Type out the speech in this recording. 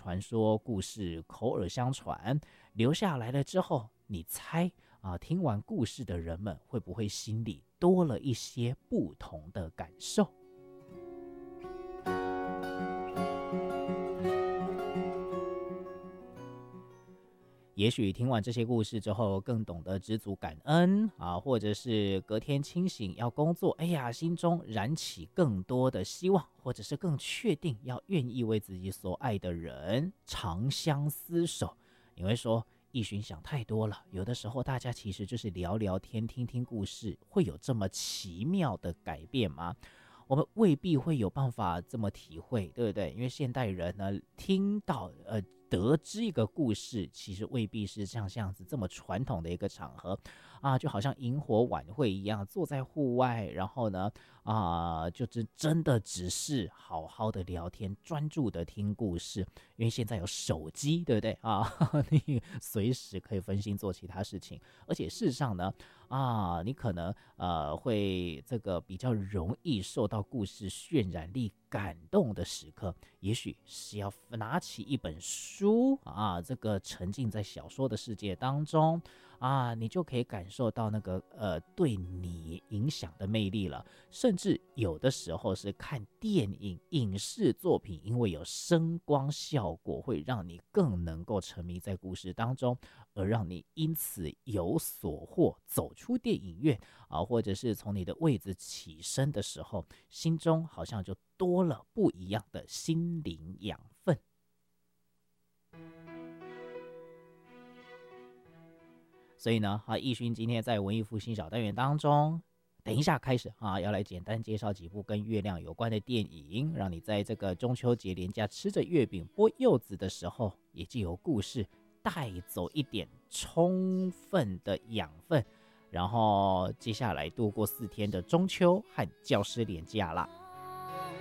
传说故事口耳相传留下来了之后，你猜听完故事的人们会不会心里多了一些不同的感受？也许听完这些故事之后，更懂得知足感恩或者是隔天清醒要工作，哎呀，心中燃起更多的希望，或者是更确定要愿意为自己所爱的人长相厮守。你会说，奕勋想太多了，有的时候大家其实就是聊聊天，听听故事，会有这么奇妙的改变吗？我们未必会有办法这么体会，对不对？因为现代人呢，听到得知一个故事，其实未必是像这样子这么传统的一个场合就好像萤火晚会一样，坐在户外，然后呢就真的只是好好的聊天，专注的听故事。因为现在有手机，对不对你随时可以分心做其他事情，而且事实上呢你可能会这个比较容易受到故事渲染力感动的时刻，也许是要拿起一本书这个沉浸在小说的世界当中你就可以感受到那个对你影响的魅力了。甚至有的时候是看电影影视作品，因为有声光效果，会让你更能够沉迷在故事当中，而让你因此有所获，走出电影院或者是从你的位置起身的时候，心中好像就多了不一样的心灵养分。所以呢奕勋今天在文艺复兴小单元当中，等一下开始要来简单介绍几部跟月亮有关的电影，让你在这个中秋节连假吃着月饼剥柚子的时候，也藉由故事带走一点充分的养分，然后接下来度过4天的中秋和教师连假啦。